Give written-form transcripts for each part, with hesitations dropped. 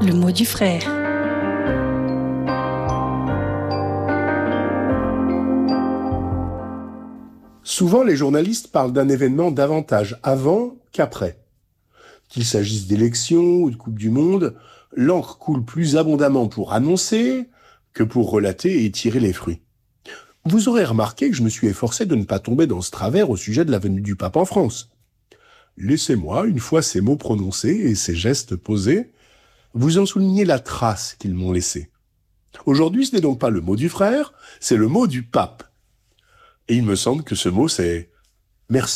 Le mot du frère. Souvent, les journalistes parlent d'un événement davantage avant qu'après. Qu'il s'agisse d'élections ou de Coupe du Monde, l'encre coule plus abondamment pour annoncer que pour relater et tirer les fruits. Vous aurez remarqué que je me suis efforcé de ne pas tomber dans ce travers au sujet de la venue du pape en France. Laissez-moi, une fois ces mots prononcés et ces gestes posés, vous en souligner la trace qu'ils m'ont laissée. Aujourd'hui, ce n'est donc pas le mot du frère, c'est le mot du pape. Et il me semble que ce mot, c'est « merci ».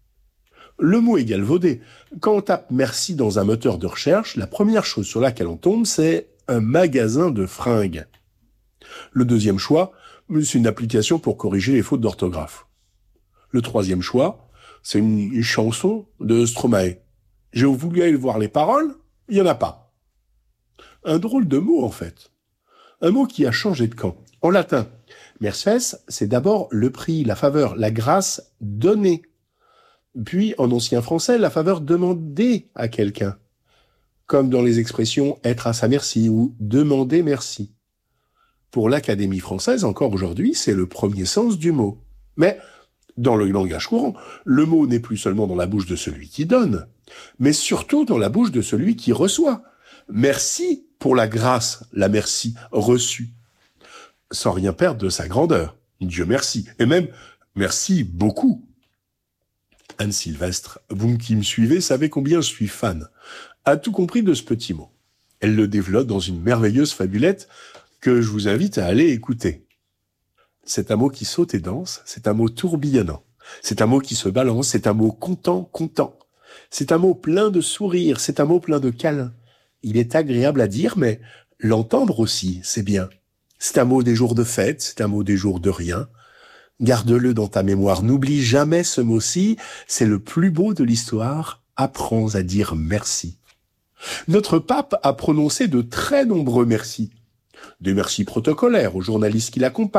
Le mot est galvaudé. Quand on tape « merci » dans un moteur de recherche, la première chose sur laquelle on tombe, c'est un magasin de fringues. Le deuxième choix, c'est une application pour corriger les fautes d'orthographe. Le troisième choix, c'est une chanson de Stromae. J'ai voulu aller voir les paroles, il n'y en a pas. Un drôle de mot, en fait. Un mot qui a changé de camp. En latin, mercès, c'est d'abord le prix, la faveur, la grâce donnée. Puis, en ancien français, la faveur demandée à quelqu'un. Comme dans les expressions « être à sa merci » ou « demander merci ». Pour l'Académie française, encore aujourd'hui, c'est le premier sens du mot. Mais, dans le langage courant, le mot n'est plus seulement dans la bouche de celui qui donne, mais surtout dans la bouche de celui qui reçoit. Merci pour la grâce, la merci reçue, sans rien perdre de sa grandeur. Dieu merci. Et même, merci beaucoup. Anne Sylvestre, vous qui me suivez, savez combien je suis fan, a tout compris de ce petit mot. Elle le développe dans une merveilleuse fabulette que je vous invite à aller écouter. C'est un mot qui saute et danse, c'est un mot tourbillonnant, c'est un mot qui se balance, c'est un mot content. C'est un mot plein de sourires, c'est un mot plein de câlins. Il est agréable à dire, mais l'entendre aussi, c'est bien. C'est un mot des jours de fête, c'est un mot des jours de rien. Garde-le dans ta mémoire, n'oublie jamais ce mot-ci, c'est le plus beau de l'histoire, apprends à dire merci. Notre pape a prononcé de très nombreux merci. Des merci protocolaires aux journalistes qui l'accompagnent,